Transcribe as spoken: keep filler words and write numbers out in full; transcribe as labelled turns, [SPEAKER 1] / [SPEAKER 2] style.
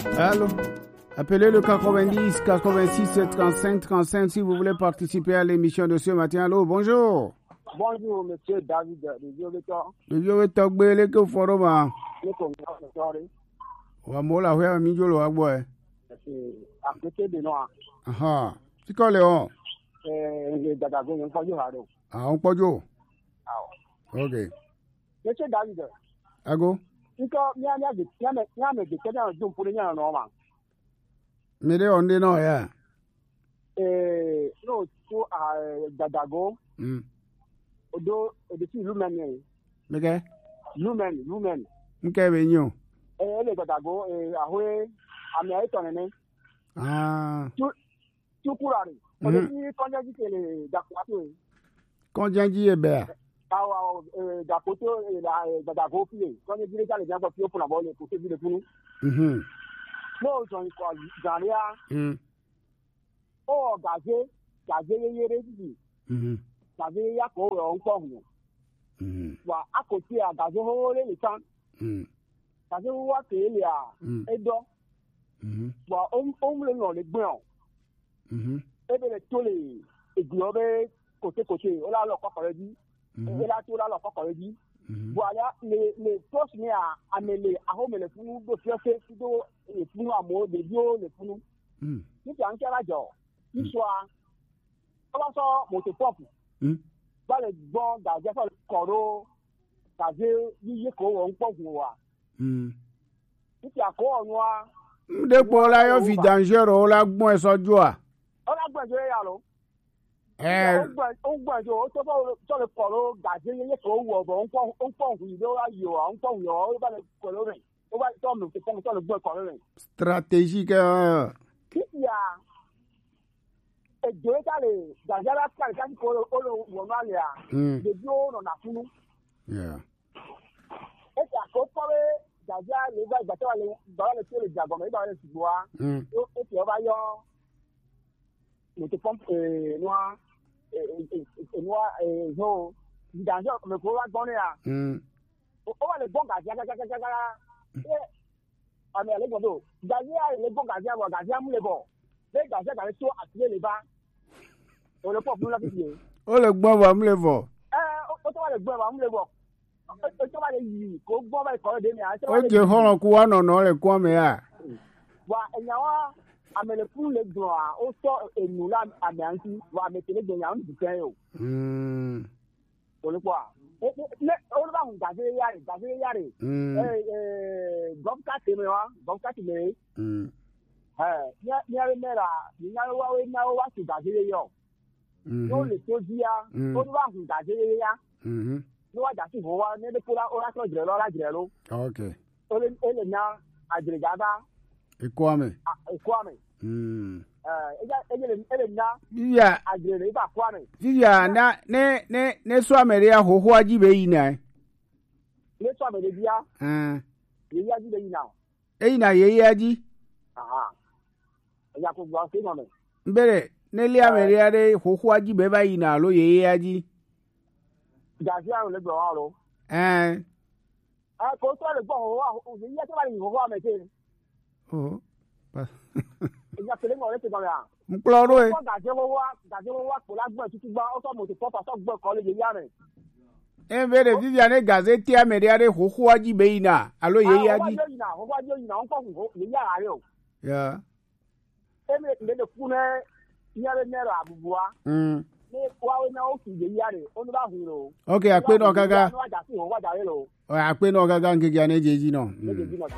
[SPEAKER 1] Allô? Appelez le quatre-vingt-dix, quatre-vingt-six, trente-cinq, trente-cinq si vous voulez participer à l'émission de ce matin. Allô, bonjour.
[SPEAKER 2] Bonjour, monsieur David de Vieux-Vétor.
[SPEAKER 1] Le Vieux-Vétor, gbélé que foroma.
[SPEAKER 2] Le commissaire de Toré.
[SPEAKER 1] Wa mola wea mi jolo wa boy.
[SPEAKER 2] À côté de nous.
[SPEAKER 1] Aha. Si ko le on.
[SPEAKER 2] Euh, le Dadago, on peut y aller.
[SPEAKER 1] Ah, on pojo.
[SPEAKER 2] Ah.
[SPEAKER 1] OK.
[SPEAKER 2] Monsieur David.
[SPEAKER 1] Ago.
[SPEAKER 2] Iko nya nya de nya me nya me de kana jum pour nya no ma.
[SPEAKER 1] Mede on de no ya.
[SPEAKER 2] Eh, no to a Dadago.
[SPEAKER 1] Mm.
[SPEAKER 2] Odo odo ti lumen ni.
[SPEAKER 1] Mege.
[SPEAKER 2] Lumen, lumen.
[SPEAKER 1] Nke be nyo.
[SPEAKER 2] Eh, le Dadago eh ahwe ami ai tonene.
[SPEAKER 1] Ah.
[SPEAKER 2] Tu tu kurari. Odo ti konja ji tele dakwato.
[SPEAKER 1] Konja ji e be.
[SPEAKER 2] Awa eh dakoto eh la Dadago pie. Konja ji le jale jabo pio pour la bolle pour se vile funu.
[SPEAKER 1] Mhm.
[SPEAKER 2] No so ko Zaria.
[SPEAKER 1] Mm.
[SPEAKER 2] O gaje, gaje yere ji.
[SPEAKER 1] Mhm.
[SPEAKER 2] Gaje ya ko ro nko hu.
[SPEAKER 1] Mhm.
[SPEAKER 2] Wa akoti a gaje ho le ni tan.
[SPEAKER 1] Mhm.
[SPEAKER 2] Gaje wa ke le a edo.
[SPEAKER 1] Mhm.
[SPEAKER 2] Wa o o le no le gbon.
[SPEAKER 1] Mhm.
[SPEAKER 2] E be le to le egbo be kote kote o la lo kokore ji. E la to la lo kokore ji. Voilà les les postes ni a amele a ho mele funu do fiase do e funu amo de bio le funu.
[SPEAKER 1] Mhm.
[SPEAKER 2] Ni kan kera jo. Iswa. Ola so mo te pop.
[SPEAKER 1] Mhm.
[SPEAKER 2] Ba le gbon da je so koro kaje yiye ko wo npo gun wa.
[SPEAKER 1] Mhm.
[SPEAKER 2] Ti ako onu a.
[SPEAKER 1] Mde po la yo fi danger o la gbon e sojo a.
[SPEAKER 2] Ola gbon je ya lo.
[SPEAKER 1] Eh.
[SPEAKER 2] O gbon o gbon jo to so so le koro gaje yiye ko wo bo npo npo gun lo a yo a npo yo o ba le koro re. O ba to mo te pon to le gbon koro re.
[SPEAKER 1] Stratégique. euh.
[SPEAKER 2] Kia ejo kale gajara kale kan ko olo wo na le a
[SPEAKER 1] Mm.
[SPEAKER 2] de bio no na funu
[SPEAKER 1] Yeah.
[SPEAKER 2] e ka ko pore gaja le ba gata le ba le se le jago me ba le sigwa
[SPEAKER 1] Mm.
[SPEAKER 2] o e ti o ba yo mo te pomp eh noa eh eh noa eh zo danje me ko wa gbon ya
[SPEAKER 1] Mm.
[SPEAKER 2] o wa le gbon gaja gaja gaja gaja e ami ale godo gaja le gbon gaja bo gaja mu le bo le gaja ka le so atile le ba o le pop la ti
[SPEAKER 1] O le gbon ba mle vo.
[SPEAKER 2] eh o to wa le gbon ba mu le bo o to wa le yi ko gbon ba ko de mi a
[SPEAKER 1] O je horan ku wa no no le kwa me a.
[SPEAKER 2] wa enya wa amele fu le gbon a o so enu la amianti wa me tele gbon ya un dukan yo
[SPEAKER 1] Mm.
[SPEAKER 2] o le kwa le o ba hun gaje ya re gaje ya re
[SPEAKER 1] Mm.
[SPEAKER 2] eh eh gomka te me wa gomka te me
[SPEAKER 1] Mm.
[SPEAKER 2] eh nya nya re mera nya wa we nya wa ti gaje yo yo
[SPEAKER 1] Mhm.
[SPEAKER 2] le to dia o ba hun gaje ya
[SPEAKER 1] Mhm.
[SPEAKER 2] ni wa ja si ho wa ne de pula o ra so jre lo ra jre lo
[SPEAKER 1] Okay.
[SPEAKER 2] o le ele nya agregada
[SPEAKER 1] E kwa me.
[SPEAKER 2] e kwa me
[SPEAKER 1] Mm.
[SPEAKER 2] eh eja ele ele nya
[SPEAKER 1] Vivia,
[SPEAKER 2] agregada ba kwa me
[SPEAKER 1] Vivia na ne ne ne so amere ya ho ho aji be yi na.
[SPEAKER 2] le so me de dia
[SPEAKER 1] Ah.
[SPEAKER 2] ye ya ji de ina
[SPEAKER 1] E yi na ye ye aji.
[SPEAKER 2] aha eja ko gwa se no me
[SPEAKER 1] Mbere ne le amere ya de ho ho aji be ba yi na lo ye ye aji.
[SPEAKER 2] gaje a le gbo wa lo
[SPEAKER 1] Eh.
[SPEAKER 2] eh ko so le gbo ho wa o ye ya to ba ni ho wa me te
[SPEAKER 1] Oh. Pa.
[SPEAKER 2] eja tele mo le te gbo ya
[SPEAKER 1] Mploro e.
[SPEAKER 2] ko gaje ho wa gaje ho wa ko la gbo tutu gba o so mo te pop so gbo ko le ye ya me
[SPEAKER 1] E mbere Vivia ne gazeti amere ya de ho ho aji be yi na alo ye ye aji.
[SPEAKER 2] ho wa ina ho wa yo ina on ko ho ye ya are o
[SPEAKER 1] Yeah.
[SPEAKER 2] eme le de fune yare nera abubua
[SPEAKER 1] Mm.
[SPEAKER 2] ni wa we na o fi ye yare onu ba hu ro
[SPEAKER 1] Okay, akpe no gaga.
[SPEAKER 2] wa ja si ho wa ja re ro
[SPEAKER 1] O akpe no gaga nke ga na ejeji no.
[SPEAKER 2] le
[SPEAKER 1] Mm.
[SPEAKER 2] ji no